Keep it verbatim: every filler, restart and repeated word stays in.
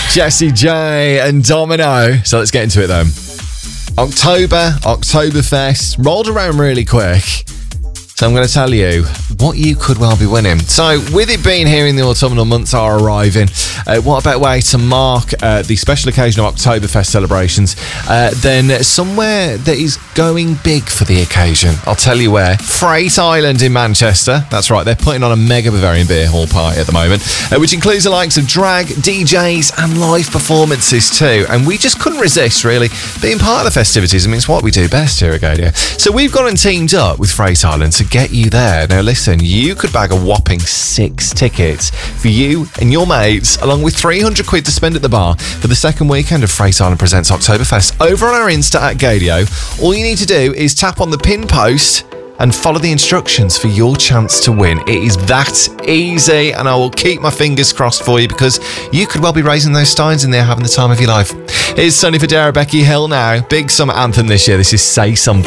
Jessie J and Domino. So let's get into it then. October, Oktoberfest, rolled around really quick. So I'm going to tell you what you could well be winning. So with it being here in the autumnal months are arriving, uh, what a better way to mark uh, the special occasion of Oktoberfest celebrations uh, than somewhere that is going big for the occasion. I'll tell you where. Freight Island in Manchester. That's right, they're putting on a mega Bavarian beer hall party at the moment, uh, which includes the likes of drag, D Js and live performances too. And we just couldn't resist really being part of the festivities. I mean, it's what we do best here at Gadio. So we've gone and teamed up with Freight Island to get you there. Now listen, you could bag a whopping six tickets for you and your mates, along with three hundred quid to spend at the bar for the second weekend of Freight Island Presents Oktoberfest over on our Insta at Gadio. All you need to do is tap on the pin post and follow the instructions for your chance to win. It is that easy, and I will keep my fingers crossed for you because you could well be raising those steins in there having the time of your life. Here's Sonny Fodera, Becky Hill now. Big summer anthem this year. This is Say Something.